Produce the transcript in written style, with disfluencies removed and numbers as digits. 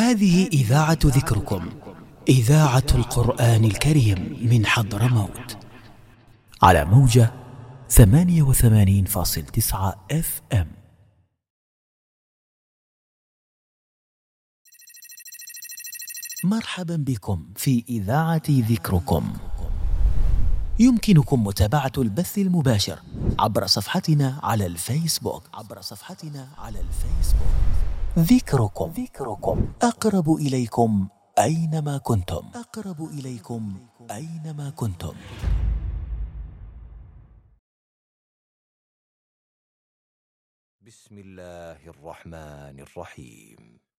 هذه إذاعة ذكركم، إذاعة القرآن الكريم من حضرموت، على موجة 88.9 FM. مرحبا بكم في إذاعة ذكركم. يمكنكم متابعة البث المباشر عبر صفحتنا على الفيسبوك. ذكركم أقرب إليكم أينما كنتم. بسم الله الرحمن الرحيم.